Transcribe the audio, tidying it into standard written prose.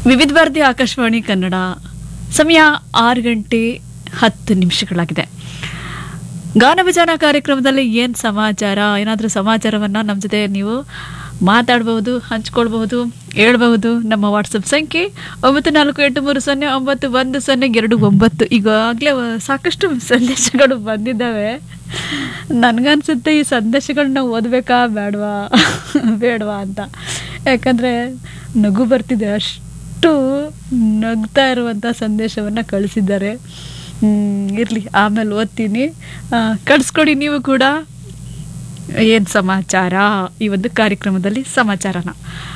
ವಿವಿಧ ಭಾರತಿ ಆಕಾಶವಾಣಿ ಕನ್ನಡ. ಸಮಯ 6:10 ಗಾನಭಜನ ಕಾರ್ಯಕ್ರಮದಲ್ಲಿ ಏನು ಸಮಾಚಾರ, ಏನಾದರೂ ಸಮಾಚಾರವನ್ನು ನಮ್ಮ ಜೊತೆ ನೀವು ಮಾತಾಡಬಹುದು, ಹಂಚ್ಕೊಳ್ಬಹುದು, ಹೇಳ್ಬಹುದು. ನಮ್ಮ ವಾಟ್ಸಪ್ ಸಂಖ್ಯೆ 9483091029. ಈಗಾಗಲೇ ಸಾಕಷ್ಟು ಸಂದೇಶಗಳು ಬಂದಿದ್ದಾವೆ. ನನಗನ್ಸುತ್ತೆ ಈ ಸಂದೇಶಗಳನ್ನ ಓದಬೇಕಾ ಬೇಡವಾ ಅಂತ. ಯಾಕಂದರೆ ನಗು ಬರ್ತಿದೆ, ಅಷ್ಟು ನಗ್ತಾ ಇರುವಂಥ ಸಂದೇಶವನ್ನು ಕಳಿಸಿದ್ದಾರೆ. ಇರಲಿ, ಆಮೇಲೆ ಓದ್ತೀನಿ. ಕಳಿಸ್ಕೊಡಿ ನೀವು ಕೂಡ ಏನು ಸಮಾಚಾರ ಈ ಒಂದು ಕಾರ್ಯಕ್ರಮದಲ್ಲಿ ಸಮಾಚಾರನ.